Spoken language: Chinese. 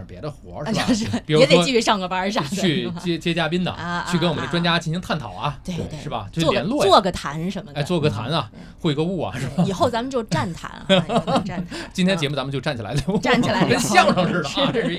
别的活是吧？ 是比如说也得继续上个班啥的， 去接嘉宾的，去跟我们的专家进行探讨啊， 对对， 是吧？就联络呀， 做个谈什么的， 做个谈啊，会个物啊，是吧？ 以后咱们就站谈啊，站谈。 今天节目咱们就站起来聊， 站起来聊， 跟相声似的啊，这是。